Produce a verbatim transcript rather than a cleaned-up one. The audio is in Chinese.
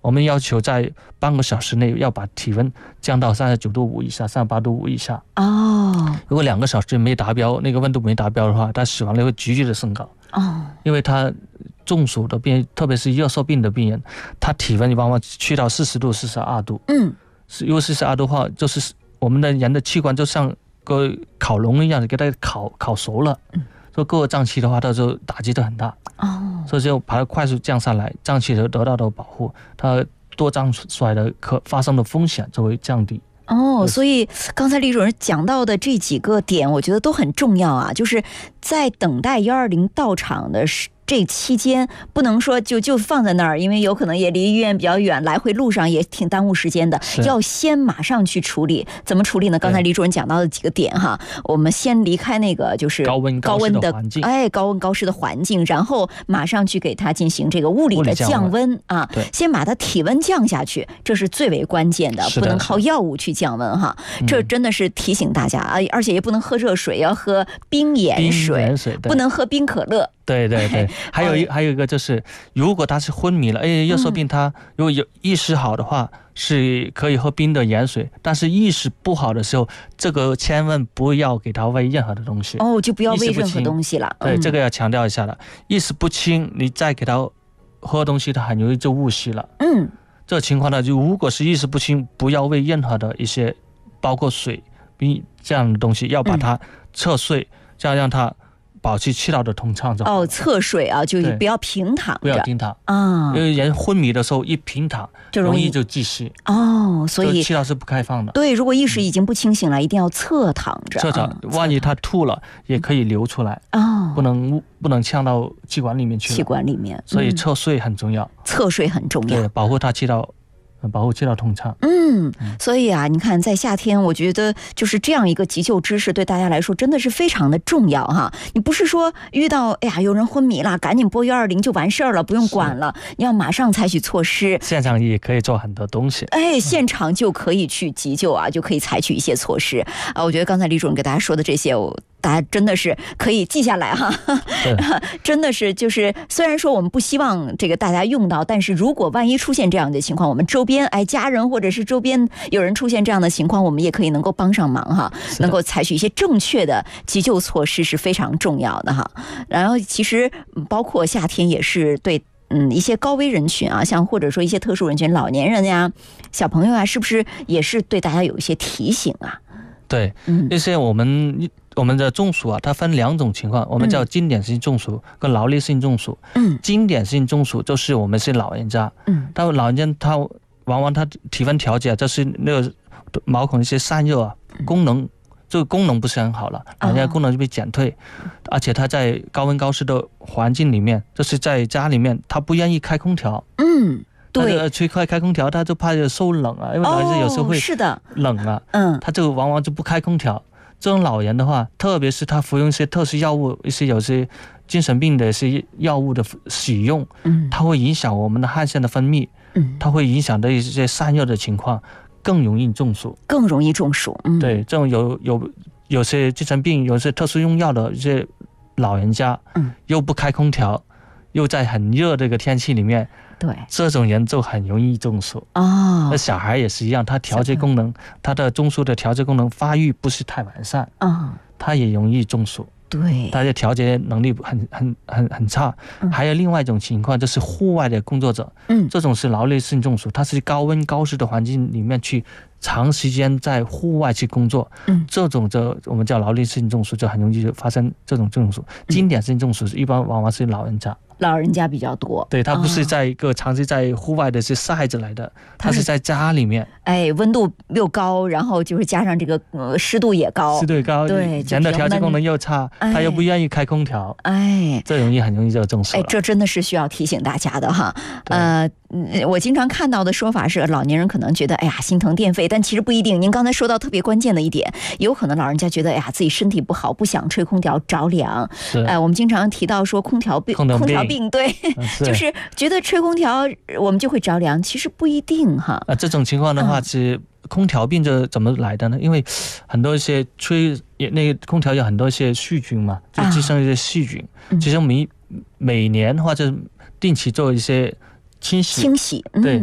我们要求在半个小时内要把体温降到三十九度五以下、三十八度五以下。 哦， 如果两个小时没达标，那个温度没达标的话，它死亡率会急剧的升高。 哦， 因为他中暑的病人，特别是热射病的病人，他体温往往去到四十度、四十二度。 嗯， 如果四十二度的话，就是我们的人的器官就像个烤笼一样，给它烤烤熟了。嗯，所以各个脏器的话，它就打击得很大。 哦， 所以就把它快速降下来，脏器得得到的保护，它多脏衰的可发生的风险就会降低。 哦，所以刚才李主任讲到的这几个点，我觉得都很重要啊。就是在等待一二零到场的时这期间，不能说就就放在那儿，因为有可能也离医院比较远，来回路上也挺耽误时间的。要先马上去处理，怎么处理呢？刚才李主任讲到的几个点哈，我们先离开那个就是高温高温的环境， 哎，高温高湿的环境，然后马上去给它进行这个物理的降温啊，先把它体温降下去，这是最为关键的，不能靠药物去降温哈。这真的是提醒大家啊，而且也不能喝热水，要喝冰盐水，不能喝冰可乐。 对对对，还有一还有一个就是，如果他是昏迷了，哎，热射病他如果有意识好的话，是可以喝冰的盐水，但是意识不好的时候，这个千万不要给他喂任何的东西。 哦，就不要喂任何东西了。 对，这个要强调一下了。意识不清，你再给他喝东西，他很容易就误吸了。 嗯， 这个情况呢，就如果是意识不清，不要喂任何的一些，包括水、冰这样的东西，要把它侧睡，这样让他保持气道的通畅。 哦，侧睡啊，就不要平躺着， 不要平躺啊， 因为人昏迷的时候一平躺就容易就窒息。 哦，所以气道是不开放的。 对，如果意识已经不清醒了，一定要侧躺着。 侧躺，万一他吐了，也可以流出来。哦，不能不能呛到气管里面去。 气管里面， 所以侧睡很重要。 侧睡很重要， 对，保护他气道。保护气道通畅。 嗯，所以啊，你看，在夏天，我觉得就是这样一个急救知识，对大家来说真的是非常的重要哈。你不是说遇到哎呀有人昏迷了，赶紧拨一二零就完事儿了，不用管了，你要马上采取措施。 现场也可以做很多东西， 哎，现场就可以去急救啊，就可以采取一些措施啊。我觉得刚才李主任给大家说的这些，我。大家真的是可以记下来哈，真的是就是虽然说我们不希望这个大家用到，但是如果万一出现这样的情况，我们周边哎家人或者是周边有人出现这样的情况，我们也可以能够帮上忙哈，能够采取一些正确的急救措施是非常重要的哈。然后其实包括夏天也是对。嗯，一些高危人群啊，像或者说一些特殊人群，老年人呀、小朋友啊，是不是也是对大家有一些提醒啊？ 对，那些我们我们的中暑啊，它分两种情况，我们叫经典性中暑跟劳力性中暑。嗯，经典性中暑就是我们是老人家，嗯，但老人家他往往他体温调节，就是那个毛孔一些散热啊，功能。这个功能不是很好了，老人家功能就被减退，哦、而且他在高温高湿的环境里面，就是在家里面，他不愿意开空调。嗯，对，吹开开空调，他就怕受冷啊，因为老人家有时候会冷啊，嗯、哦，他就往往就不开空调。这种老人的话，特别是他服用一些特殊药物，一些有些精神病的一些药物的使用，嗯，它会影响我们的汗腺的分泌，嗯，它会影响的一些散热的情况。更容易中暑， 更容易中暑。嗯， 对，这种有有有些精神病、有些特殊用药的一些老人家，嗯，又不开空调，又在很热这个天气里面， 对， 这种人就很容易中暑。哦，那小孩也是一样，他调节功能，他的中枢的调节功能发育不是太完善，啊、哦，他也容易中暑。 对， 大家调节能力很很很很差、嗯。还有另外一种情况，就是户外的工作者，嗯，这种是劳力性中暑，它是高温高湿的环境里面去长时间在户外去工作，嗯，这种就我们叫劳力性中暑，就很容易发生这种中暑。嗯、经典性中暑一般往往是老人家。 老人家比较多， 对，他不是在一个长期在户外的是晒着来的，他是在家里面， 哎，温度又高，然后就是加上这个呃湿度也高， 湿度也高，对，人的调节功能又差，哎、他又不愿意开空调，哎，这容易很容易就中暑了。 哎，这真的是需要提醒大家的哈。呃，我经常看到的说法是，老年人可能觉得哎呀心疼电费，但其实不一定。您刚才说到特别关键的一点，有可能老人家觉得哎呀自己身体不好，不想吹空调着凉。哎、呃，我们经常提到说空调病，空调病对，就是觉得吹空调我们就会着凉，其实不一定哈。 啊，这种情况的话，是空调病这怎么来的呢？因为很多一些吹那个空调有很多一些细菌嘛，就滋生一些细菌。啊、其实每每年或者定期做一些清洗， 清洗，嗯、 对。